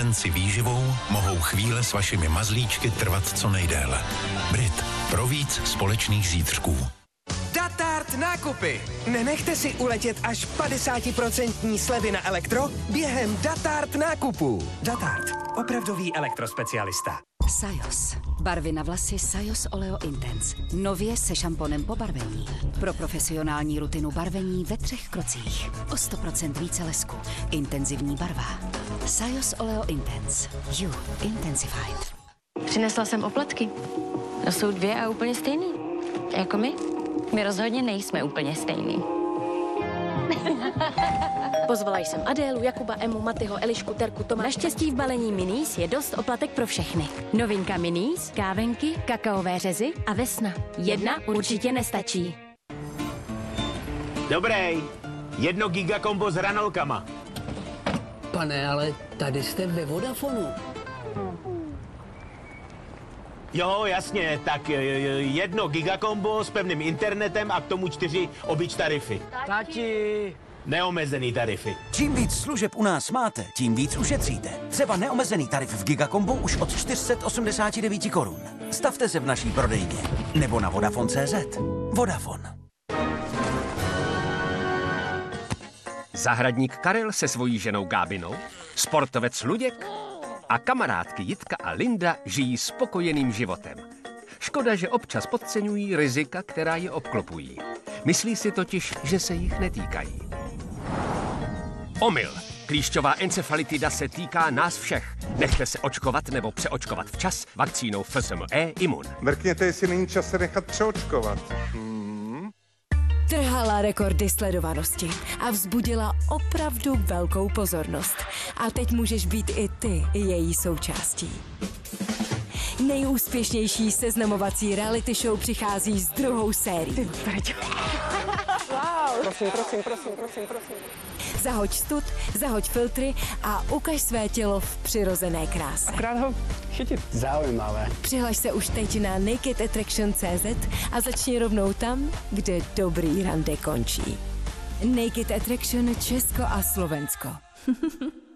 si výživou mohou chvíle s vašimi mazlíčky trvat co nejdéle. Brit. Pro víc společných zítřků. Datart nákupy. Nenechte si uletět až 50% slevy na elektro během Datart nákupů. Datart. Opravdový elektrospecialista. Sajos. Barvy na vlasy Sajos Oleo Intense. Nově se šamponem po barvení. Pro profesionální rutinu barvení ve 3 krocích. O 100% více lesku. Intenzivní barva. Sajos Oleo Intense. You Intensified. Přinesla jsem opletky. To jsou 2 a úplně stejný. Jako my. My rozhodně nejsme úplně stejný. Pozvala jsem Adélu, Jakuba, Emu, Matyho, Elišku, Terku, Toma. Naštěstí v balení Minis je dost oplatek pro všechny. Novinka Minis, kávenky, kakaové řezy a vesna. 1 určitě nestačí. Dobrý. 1 gigakombo s hranolkama. Pane, ale tady jste ve Vodafonu. Jo, jasně, tak 1 gigakombo s pevným internetem a k tomu 4 obyč tarify. Tati! Neomezený tarify. Čím víc služeb u nás máte, tím víc ušetříte. Třeba neomezený tarif v Gigakombu už od 489 korun. Stavte se v naší prodejně. Nebo na Vodafone.cz. Vodafone. Zahradník Karel se svojí ženou Gábinou, sportovec Luděk a kamarádky Jitka a Linda žijí spokojeným životem. Škoda, že občas podceňují rizika, která je obklopují. Myslí si totiž, že se jich netýkají. Omyl. Klíšťová encefalitida se týká nás všech. Nechte se očkovat nebo přeočkovat včas vakcínou FSME Imun. Mrkněte, jestli není čas se nechat přeočkovat. Trhala rekordy sledovanosti a vzbudila opravdu velkou pozornost. A teď můžeš být i ty její součástí. Nejúspěšnější seznamovací reality show přichází s 2. sérií. Wow. Prosím. Zahoď stud, zahoď filtry a ukaž své tělo v přirozené kráse. Akorát ho chytit. Zaujímavé. Přihlaš se už teď na nakedattraction.cz a začni rovnou tam, kde dobrý rande končí. Naked Attraction Česko a Slovensko.